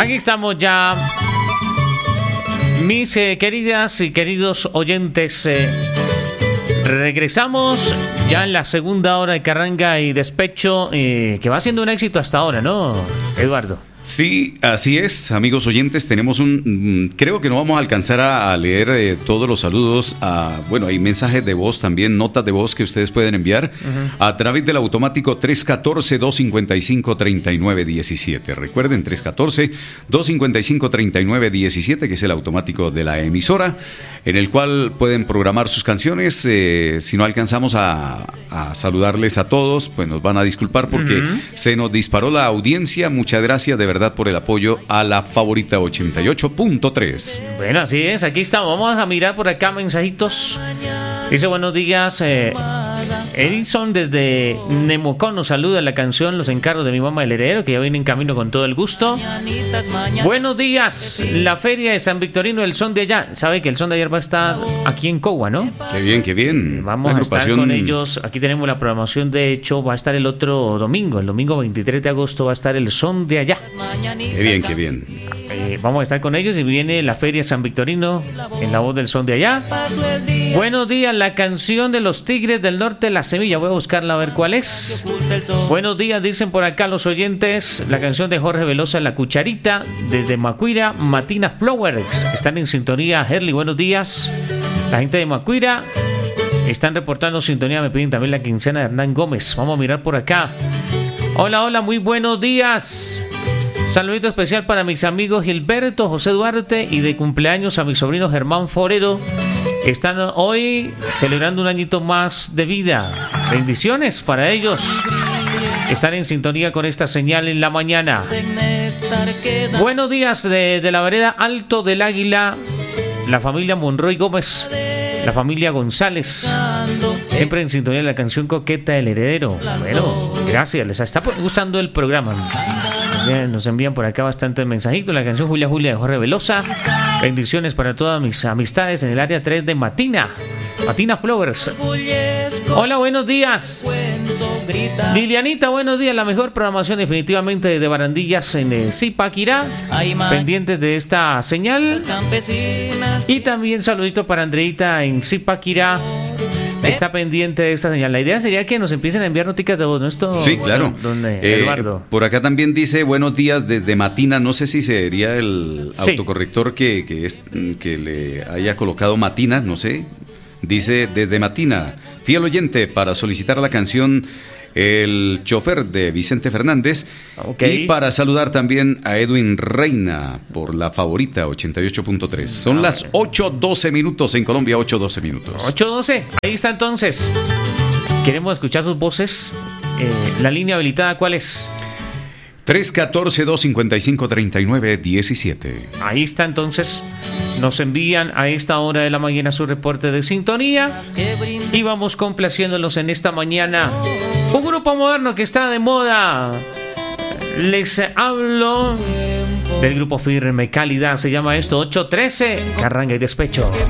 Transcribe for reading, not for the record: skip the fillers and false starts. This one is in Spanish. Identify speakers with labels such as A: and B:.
A: Aquí estamos ya, mis queridas y queridos oyentes. Regresamos ya en la segunda hora de Carranga y Despecho, que va siendo un éxito hasta ahora, ¿no, Eduardo?
B: Sí, así es, amigos oyentes, tenemos creo que no vamos a alcanzar a leer todos los saludos. Bueno, hay mensajes de voz también, notas de voz que ustedes pueden enviar a través del automático 314-255-3917. Recuerden, 314-255-3917, que es el automático de la emisora, en el cual pueden programar sus canciones. Si no alcanzamos a saludarles a todos, pues nos van a disculpar porque se nos disparó la audiencia. Muchas gracias de verdad por el apoyo a la favorita 88.3.
A: Bueno, así es, aquí estamos. Vamos a mirar por acá mensajitos. Dice buenos días, Edison desde Nemocón nos saluda. La canción Los encargos de mi mamá el heredero, que ya viene en camino con todo el gusto. Buenos días, la feria de San Victorino, el son de allá. Sabe que el son de ayer va a estar aquí en Cogua, ¿no?
B: Qué bien, qué bien.
A: Vamos a estar con ellos. Aquí tenemos la programación, de hecho va a estar el otro domingo, el domingo 23 de agosto va a estar el son de allá.
B: Qué bien, qué bien.
A: Vamos a estar con ellos y viene la feria San Victorino en la voz del son de allá. Buenos días, la canción de los Tigres del Norte, La Semilla. Voy a buscarla a ver cuál es. Buenos días, dicen por acá los oyentes. La canción de Jorge Velosa, La Cucharita, desde Macuira, Matinas Flowers. Están en sintonía. Herly, buenos días. La gente de Macuira están reportando sintonía. Me piden también la quincena de Hernán Gómez. Vamos a mirar por acá. Hola, hola, muy buenos días. Saludito especial para mis amigos Gilberto, José Duarte y de cumpleaños a mi sobrino Germán Forero. Están hoy celebrando un añito más de vida. Bendiciones para ellos. Están en sintonía con esta señal en la mañana. Buenos días de la vereda Alto del Águila, la familia Monroy Gómez, la familia González. Siempre en sintonía de la canción Coqueta del Heredero. Bueno, gracias, les está gustando el programa. Nos envían por acá bastantes mensajitos. La canción Julia Julia de Jorge Velosa. Bendiciones para todas mis amistades en el área 3 de Matina Flowers. Hola, buenos días. Lilianita, buenos días. La mejor programación definitivamente de Barandillas en Zipaquirá. Pendientes de esta señal. Y también saludito para Andreita en Zipaquirá. Está pendiente de esta señal. La idea sería que nos empiecen a enviar noticas de voz, ¿no? Esto,
B: sí, claro.
A: Don Eduardo.
B: Por acá también dice buenos días desde Matina. No sé si sería el autocorrector que le haya colocado Matina, no sé. Dice desde Matina, fiel oyente para solicitar la canción El Chofer de Vicente Fernández. Y para saludar también a Edwin Reina por la favorita 88.3. Son las 8:12 minutos en Colombia, 8:12 minutos.
A: 8:12, ahí está entonces. Queremos escuchar sus voces. La línea habilitada, ¿cuál es?
B: 314-255-3917.
A: Ahí está entonces. Nos envían a esta hora de la mañana su reporte de sintonía y vamos complaciéndolos en esta mañana. Un grupo moderno que está de moda. Les hablo del grupo Firme Calidad. Se llama esto 813 Carranga y Despecho.